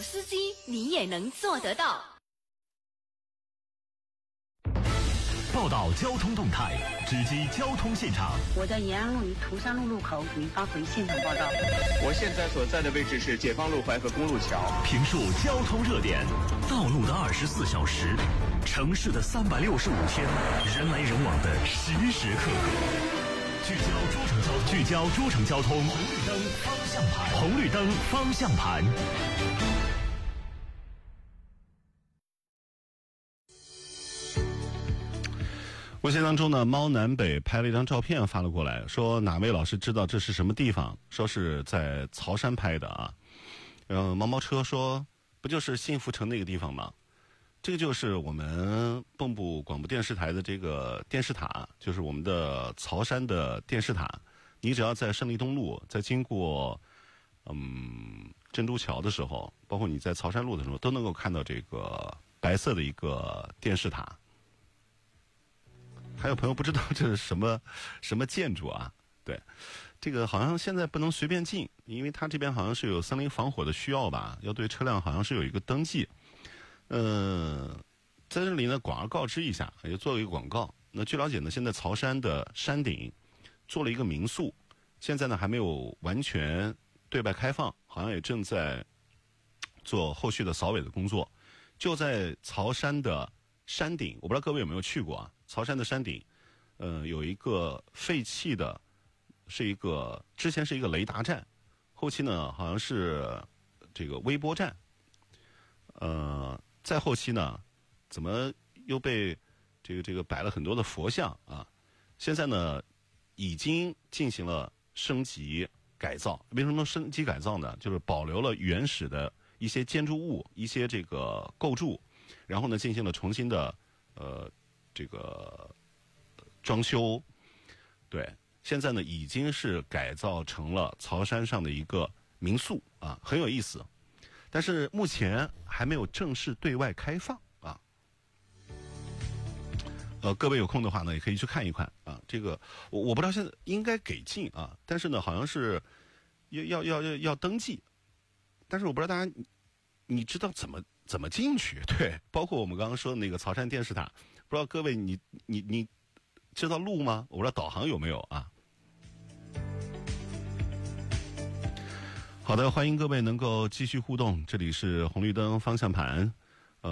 司机你也能做得到。 报道交通动态，直击交通现场。 我在延安路与涂山路路口，请发回现场报道。 我现在所在的位置是解放路淮河公路桥。 评述交通热点，道路的24小时，城市的365天，人来人往的时时刻刻。聚焦诸城交通，红绿灯方向盘，红绿灯方向盘。 微信当中呢，猫南北拍了一张照片发了过来，说哪位老师知道这是什么地方？说是在曹山拍的啊。毛毛车说不就是幸福城那个地方吗？这个就是我们蚌埠广播电视台的这个电视塔，就是我们的曹山的电视塔。你只要在胜利东路，在经过珍珠桥的时候，包括你在曹山路的时候，都能够看到这个白色的一个电视塔。还有朋友不知道这是什么建筑啊？对，这个好像现在不能随便进，因为它这边好像是有森林防火的需要吧，要对车辆好像是有一个登记。在这里呢，广而告之一下，也做了一个广告。那据了解呢，现在曹山的山顶做了一个民宿，现在呢还没有完全对外开放，好像也正在做后续的扫尾的工作。就在曹山的山顶，我不知道各位有没有去过啊？曹山的山顶，有一个废弃的，之前是一个雷达站，后期呢好像是这个微波站，再后期呢，怎么又被这个摆了很多的佛像啊？现在呢，已经进行了升级改造。为什么升级改造呢？就是保留了原始的一些建筑物、一些这个构筑，然后呢，进行了重新的这个装修。对，现在呢已经是改造成了曹山上的一个民宿啊，很有意思。但是目前还没有正式对外开放啊。各位有空的话呢，也可以去看一看啊。这个我不知道现在应该给进啊，但是呢，好像是要登记，但是我不知道大家你知道怎么进去？对，包括我们刚刚说的那个曹山电视塔，不知道各位你知道路吗？我不知道导航有没有啊。好的，欢迎各位能够继续互动，这里是红绿灯方向盘。